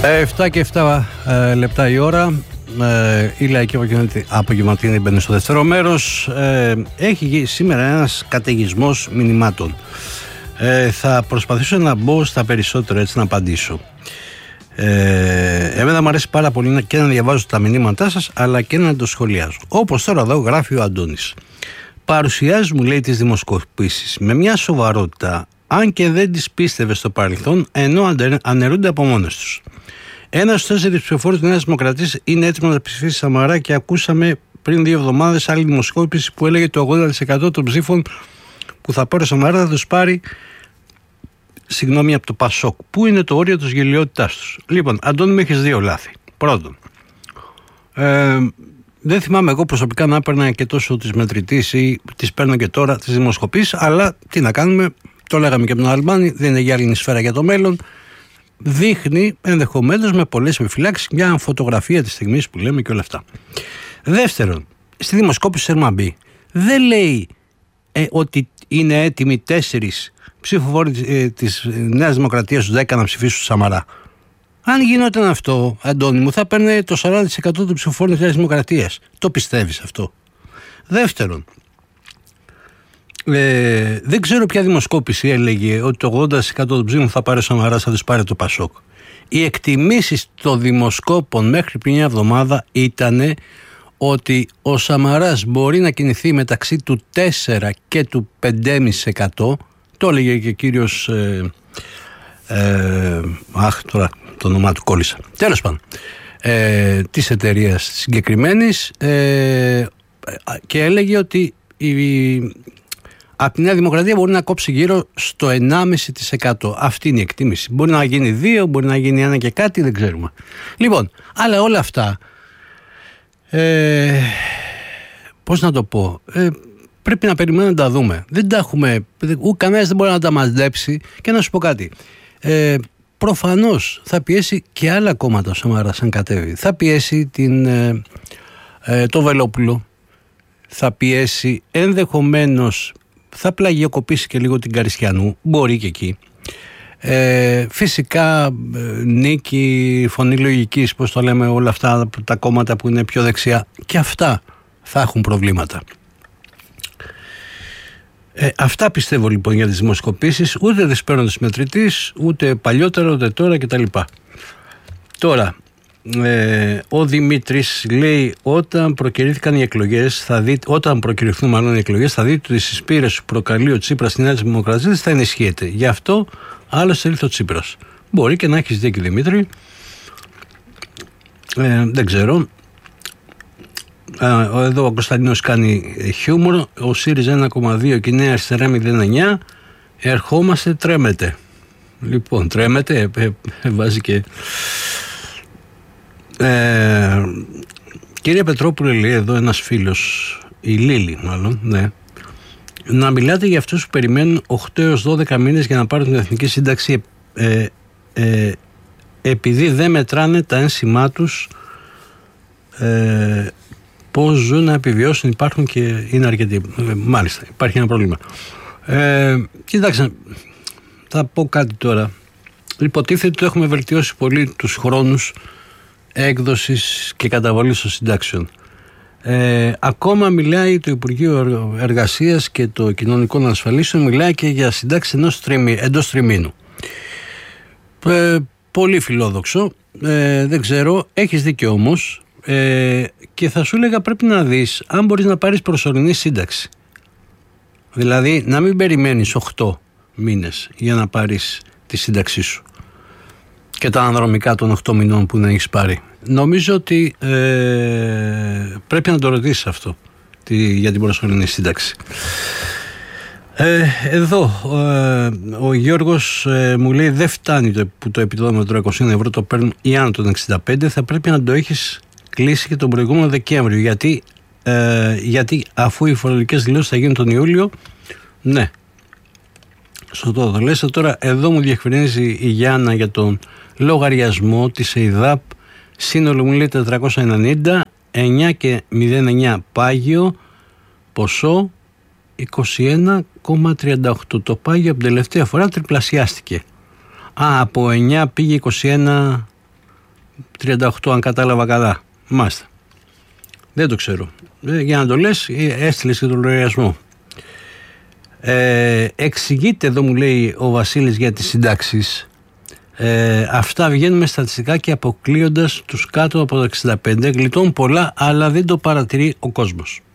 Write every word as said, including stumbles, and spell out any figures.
επτά και επτά ε, λεπτά η ώρα. Ε, η Λαϊκή Απογευματινή μπαίνει στο δεύτερο μέρος. Ε, έχει σήμερα ένας καταιγισμός μηνυμάτων. Ε, θα προσπαθήσω να μπω στα περισσότερα, έτσι να απαντήσω. Ε, εμένα μου αρέσει πάρα πολύ και να διαβάζω τα μηνύματά σας, αλλά και να το σχολιάζω. Όπως τώρα εδώ γράφει ο Αντώνης. Παρουσιάζει, μου λέει, τις δημοσκοπήσεις με μια σοβαρότητα, αν και δεν τις πίστευε στο παρελθόν, ενώ αναιρούνται από μόνες τους. Ένας στους τέσσερις ψηφοφόρους της Νέας Δημοκρατίας είναι έτοιμος να ψηφίσει Σαμαρά και ακούσαμε πριν δύο εβδομάδες άλλη δημοσκόπηση που έλεγε το ογδόντα τοις εκατό των ψήφων που θα πάρει ο Σαμαρά θα τους πάρει, συγγνώμη, από το Πασόκ. Πού είναι το όριο της γελιότητάς τους? Λοιπόν, Αντώνη, με έχεις δύο λάθη. Πρώτον, ε, δεν θυμάμαι εγώ προσωπικά να έπαιρνα και τόσο τις μετρητής ή τις παίρνω και τώρα τις δημοσκοπήσεις, αλλά τι να κάνουμε, το λέγαμε και από τον Αλμπάνη, δεν είναι γυάλινη σφαίρα για το μέλλον. Δείχνει ενδεχομένως με πολλές επιφυλάξεις μια φωτογραφία της στιγμής που λέμε και όλα αυτά. Δεύτερον, στη δημοσκόπηση Σερμαμπή δεν λέει ε, ότι είναι έτοιμοι τέσσερις ψηφοφόροι ε, της Νέας Δημοκρατίας στους δέκα να ψηφίσουν Σαμαρά. Αν γινόταν αυτό, Αντώνη μου, θα παίρνει το σαράντα τοις εκατό των ψηφοφόρων της Νέας Δημοκρατίας. Το πιστεύεις αυτό? Δεύτερον, Ε, δεν ξέρω ποια δημοσκόπηση έλεγε ότι το ογδόντα τοις εκατό των ψήφων θα πάρει ο Σαμαράς, θα τους πάρει το Πασόκ. Οι εκτιμήσεις των δημοσκόπων μέχρι πριν μια εβδομάδα ήταν ότι ο Σαμαράς μπορεί να κινηθεί μεταξύ του τέσσερα και του πέντε κόμμα πέντε τοις εκατό. Το έλεγε και ο κύριος ε, ε, αχ τώρα το όνομά του κόλλησα, τέλος πάντων, ε, της εταιρείας συγκεκριμένης, ε, και έλεγε ότι η από τη Νέα Δημοκρατία μπορεί να κόψει γύρω στο ενάμιση τοις εκατό. Αυτή είναι η εκτίμηση. Μπορεί να γίνει δύο, μπορεί να γίνει ένα και κάτι, δεν ξέρουμε. Λοιπόν, αλλά όλα αυτά, ε, πώς να το πω, ε, πρέπει να περιμένουμε να τα δούμε. Δεν τα έχουμε, ου, κανένας δεν μπορεί να τα μαζέψει. Και να σου πω κάτι, ε, προφανώς θα πιέσει και άλλα κόμματα ο Σαμαράς αν κατέβει. Θα πιέσει την, ε, ε, το Βελόπουλο, θα πιέσει ενδεχομένως, θα πλαγιοκοπήσει και λίγο την Καριστιανού, μπορεί και εκεί. Ε, φυσικά ε, Νίκη, Φωνή Λογικής, πώς το λέμε, όλα αυτά τα κόμματα που είναι πιο δεξιά, και αυτά θα έχουν προβλήματα. Ε, αυτά πιστεύω λοιπόν για τις δημοσκοπήσεις. Ούτε τις παίρνω της μετρητής, ούτε παλιότερα, ούτε τώρα κτλ. Τώρα, Ε, ο Δημήτρης λέει, όταν προκηρύθηκαν οι εκλογές, θα δείτε, όταν προκηρυχθούν μάλλον οι εκλογές, θα δείτε ότι στις πείρες που προκαλεί ο Τσίπρας στη Νέα Δημοκρατία θα ενισχύεται. Γι' αυτό άλλωστε ήρθε ο Τσίπρας. Μπορεί και να έχεις δίκιο, Δημήτρη. Ε, δεν ξέρω. Ε, εδώ ο Κωνσταντίνος κάνει χιούμορ. Ο ΣΥΡΙΖΑ ένα κόμμα δύο και η Νέα Αριστερά μηδέν κόμμα εννιά. Ερχόμαστε, τρέμετε. Λοιπόν, τρέμετε, ε, ε, βάζει και... Ε, κύριε Πετρόπουλε, λέει εδώ ένας φίλος, η Λίλη μάλλον, ναι, να μιλάτε για αυτούς που περιμένουν οκτώ έως δώδεκα μήνες για να πάρουν την εθνική σύνταξη, ε, ε, επειδή δεν μετράνε τα ένσημά τους, ε, πώς ζουν να επιβιώσουν, υπάρχουν και είναι αρκετοί. Ε, μάλιστα, υπάρχει ένα πρόβλημα. Ε, κοιτάξτε, θα πω κάτι τώρα. Υποτίθεται ότι έχουμε βελτιώσει πολύ τους χρόνους έκδοσης και καταβολής των συντάξεων. Ε, ακόμα μιλάει το Υπουργείο Εργασίας και το Κοινωνικών Ασφαλίσεων, μιλάει και για συντάξεις ενός τριμή, εντός τριμήνου. Ε, πολύ φιλόδοξο, ε, δεν ξέρω, έχεις δίκιο όμως, ε, και θα σου έλεγα πρέπει να δεις αν μπορείς να πάρεις προσωρινή σύνταξη. Δηλαδή να μην περιμένεις οκτώ μήνες για να πάρεις τη σύνταξή σου και τα αναδρομικά των οκτώ μηνών που δεν έχεις πάρει. Νομίζω ότι ε, πρέπει να το ρωτήσεις αυτό τη, για την προσωρινή σύνταξη. Ε, εδώ ε, ο Γιώργος ε, μου λέει δεν φτάνει το, που το επιδόμα των τριακόσια ευρώ το παίρνουν οι άνω των εξήντα πέντε, θα πρέπει να το έχεις κλείσει και τον προηγούμενο Δεκέμβριο, γιατί, ε, γιατί αφού οι φορολογικές δηλώσεις θα γίνουν τον Ιούλιο. Ναι, σωστό το λες. Τώρα εδώ μου διευκρινίζει η Γιάννα για τον λογαριασμό της ΕΙΔΑΠ. Σύνολο μου λέει τετρακόσια ενενήντα, εννιά και μηδέν εννιά πάγιο, ποσό είκοσι ένα κόμμα τριάντα οκτώ. Το πάγιο από την τελευταία φορά τριπλασιάστηκε. Α, από εννιά πήγε είκοσι ένα τριάντα οκτώ αν κατάλαβα καλά. Μάλιστα. Δεν το ξέρω. Ε, για να το λες, έστειλες και τον λογαριασμό. Ε, εξηγείται εδώ, μου λέει ο Βασίλης, για τις συντάξεις. Ε, αυτά βγαίνουν με στατιστικά και αποκλείοντας τους κάτω από τα εξήντα πέντε. Γλιτώνουν πολλά, αλλά δεν το παρατηρεί ο κόσμος.